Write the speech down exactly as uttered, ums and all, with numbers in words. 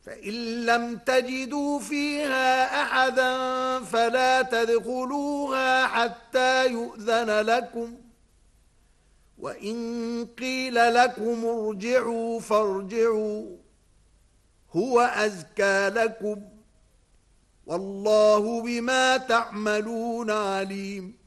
فإن لم تجدوا فيها أحدا فلا تدخلوها حتى يؤذن لكم، وإن قيل لكم ارجعوا فارجعوا هو أزكى لكم، والله بما تعملون عليم.